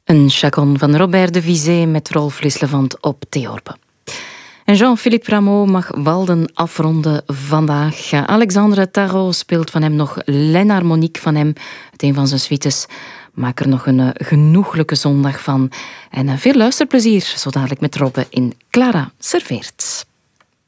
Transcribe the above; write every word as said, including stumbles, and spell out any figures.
Een chaconne van Robert de Vizé met Rolf Lislevant op theorbe. En Jean-Philippe Rameau mag Walden afronden vandaag. Alexandre Tarot speelt van hem nog L'Enharmonique van hem, het een van zijn suites. Maak er nog een uh, genoeglijke zondag van. En uh, veel luisterplezier, zo dadelijk met Robbe in Clara serveert.